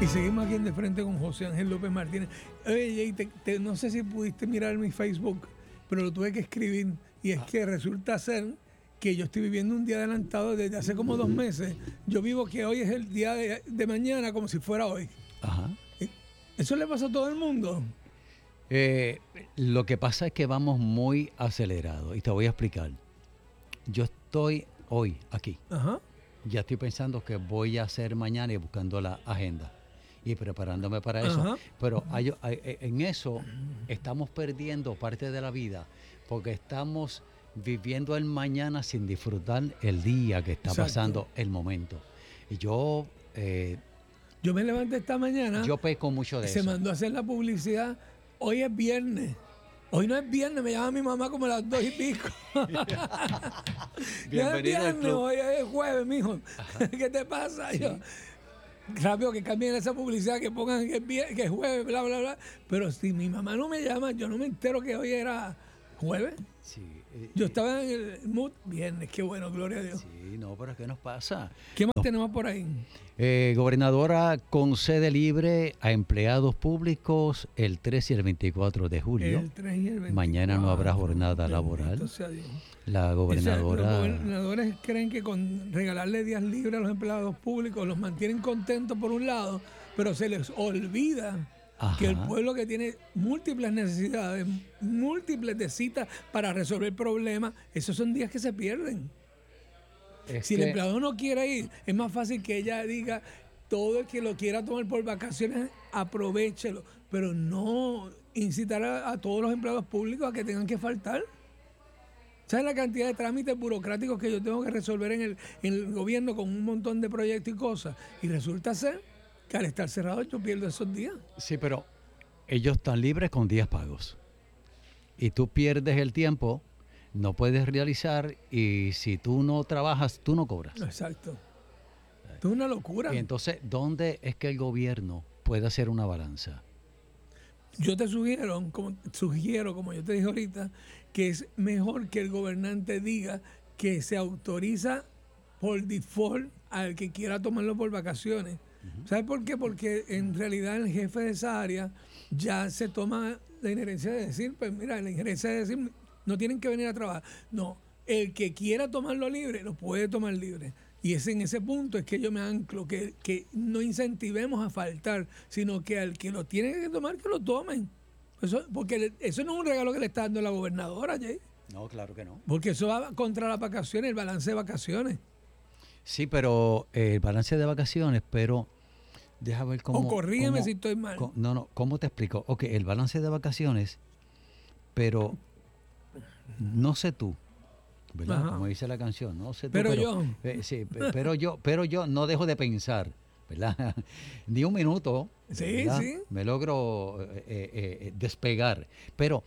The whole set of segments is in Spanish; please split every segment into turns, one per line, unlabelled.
Y seguimos aquí en De Frente con José Ángel López Martínez. Oye, no sé si pudiste mirar mi Facebook, pero lo tuve que escribir. Y es que resulta ser que yo estoy viviendo un día adelantado desde hace como 2 meses. Yo vivo que hoy es el día de mañana como si fuera hoy.
Ajá.
¿Eso le pasa a todo el mundo?
Lo que pasa es que vamos muy acelerados. Y te voy a explicar. Yo estoy hoy aquí.
Ajá.
Ya estoy pensando que voy a hacer mañana y buscando la agenda y preparándome para eso.
Ajá.
Pero en eso estamos perdiendo parte de la vida porque estamos viviendo el mañana sin disfrutar el día que está
Exacto.
pasando, el momento. Y yo
me levanté esta mañana.
Yo peco mucho de eso.
Se mandó a hacer la publicidad. Hoy es viernes. Hoy no es viernes, me llama mi mamá como a las 2 y pico.
Bienvenido al club.
Hoy es jueves, mijo. ¿Qué te pasa?
Sí.
Yo, rápido que cambien esa publicidad, que pongan que es jueves, bla, bla, bla. Pero si mi mamá no me llama, yo no me entero que hoy era jueves.
Sí,
Yo estaba en el mood viernes. Qué bueno, gloria a Dios.
Sí, no, pero ¿qué nos pasa?
¿Qué más tenemos por ahí?
Gobernadora concede libre a empleados públicos el 3 y el 24 de julio.
El 3 y el 24.
Mañana no habrá jornada laboral. La gobernadora...
Los gobernadores creen que con regalarle días libres a los empleados públicos los mantienen contentos por un lado, pero se les olvida que el pueblo que tiene múltiples necesidades, múltiples de citas para resolver problemas, esos son días que se pierden. Si el empleado no quiere ir, es más fácil que ella diga, todo el que lo quiera tomar por vacaciones, aprovéchelo, pero no incitar a todos los empleados públicos a que tengan que faltar. ¿Sabes la cantidad de trámites burocráticos que yo tengo que resolver en el gobierno con un montón de proyectos y cosas? Y resulta ser que al estar cerrado yo pierdo esos días.
Sí, pero ellos están libres con días pagos. Y tú pierdes el tiempo, no puedes realizar, y si tú no trabajas, tú no cobras.
Exacto. Esto es una locura.
Y entonces, ¿dónde es que el gobierno puede hacer una balanza?
Yo te sugiero, como yo te dije ahorita, que es mejor que el gobernante diga que se autoriza por default al que quiera tomarlo por vacaciones. ¿Sabes por qué? Porque en realidad el jefe de esa área ya se toma la injerencia de decir, pues mira, la injerencia de decir, no tienen que venir a trabajar. No, el que quiera tomarlo libre, lo puede tomar libre. Y en ese punto es que yo me anclo, que no incentivemos a faltar, sino que al que lo tiene que tomar, que lo tomen. Porque eso no es un regalo que le está dando la gobernadora, Jay.
No, claro que no.
Porque eso va contra las vacaciones, el balance de vacaciones.
Sí, pero el balance de vacaciones, pero deja ver cómo...
O corrígeme si estoy mal.
¿Cómo te explico? Ok, el balance de vacaciones, pero no sé tú, ¿verdad?
Ajá.
Como dice la canción, no sé tú,
pero
sí, pero yo no dejo de pensar, ¿verdad? Ni un minuto,
sí,
¿verdad?
sí.
Me logro despegar, pero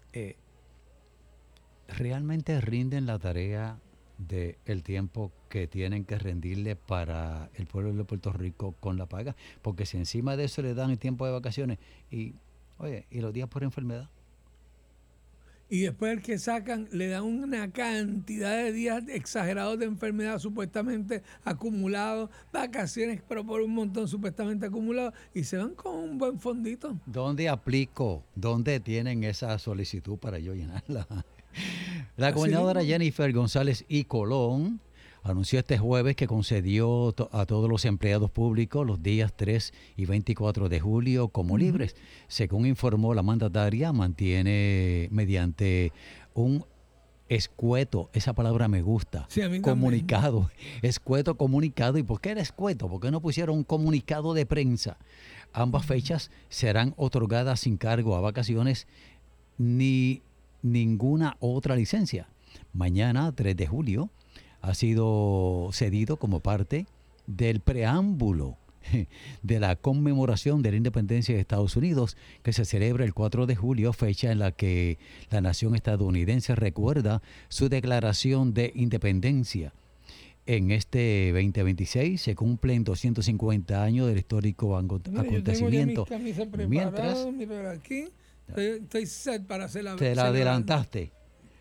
realmente rinden la tarea del tiempo que tienen que rendirle para el pueblo de Puerto Rico con la paga, porque si encima de eso le dan el tiempo de vacaciones y los días por enfermedad.
Y después el que sacan le dan una cantidad de días exagerados de enfermedad supuestamente acumulados, vacaciones pero por un montón supuestamente acumulados, y se van con un buen fondito.
¿Dónde aplico? ¿Dónde tienen esa solicitud para yo llenarla? La gobernadora Jennifer González y Colón anunció este jueves que concedió a todos los empleados públicos los días 3 y 24 de julio como libres. Según informó la mandataria, mantiene mediante un escueto, esa palabra me gusta,
sí, a mí
comunicado,
también.
Escueto comunicado. ¿Y por qué era escueto? ¿Por qué no pusieron un comunicado de prensa? Ambas fechas serán otorgadas sin cargo a vacaciones ni ninguna otra licencia. Mañana, 3 de julio, ha sido cedido como parte del preámbulo de la conmemoración de la independencia de Estados Unidos, que se celebra el 4 de julio, fecha en la que la nación estadounidense recuerda su declaración de independencia. En este 2026 se cumplen 250 años del histórico acontecimiento.
Yo tengo ya mis camisas preparadas, mira aquí. Estoy set para hacer la...
Te la adelantaste.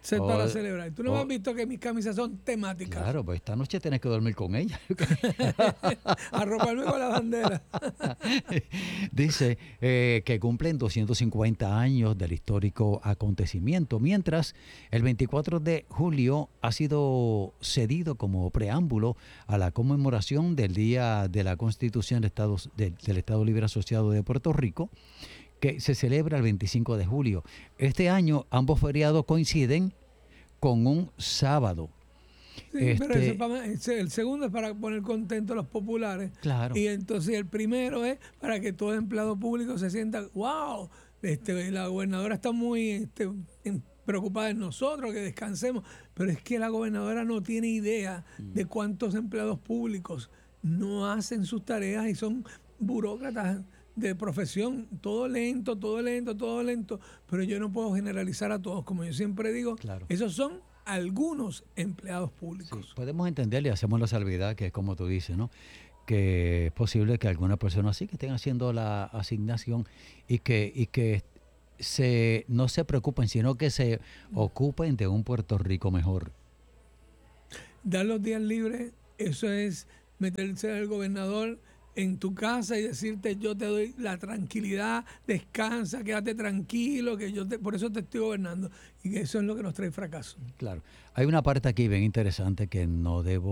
para celebrar. Tú no me has visto que mis camisas son temáticas.
Claro, pues esta noche tienes que dormir con ella.
Arroparme con la bandera.
Dice que cumplen 250 años del histórico acontecimiento, mientras el 24 de julio ha sido cedido como preámbulo a la conmemoración del Día de la Constitución del Estado Libre Asociado de Puerto Rico, que se celebra el 25 de julio. Este año ambos feriados coinciden con un sábado.
Sí, pero el segundo es para poner contentos a los populares.
Claro.
Y entonces el primero es para que todo empleado público se sienta, wow, la gobernadora está muy preocupada en nosotros, que descansemos. Pero es que la gobernadora no tiene idea de cuántos empleados públicos no hacen sus tareas y son burócratas de profesión, todo lento, pero yo no puedo generalizar a todos, como yo siempre digo,
claro.
Esos son algunos empleados públicos.
Sí, podemos entender y hacemos la salvedad, que es como tú dices, ¿no? Que es posible que alguna persona sí que estén haciendo la asignación y que no se preocupen, sino que se ocupen de un Puerto Rico mejor.
Dar los días libres, eso es meterse al gobernador en tu casa y decirte, yo te doy la tranquilidad, descansa, quédate tranquilo, que por eso te estoy gobernando. Y que eso es lo que nos trae fracaso.
Claro. Hay una parte aquí bien interesante que no debo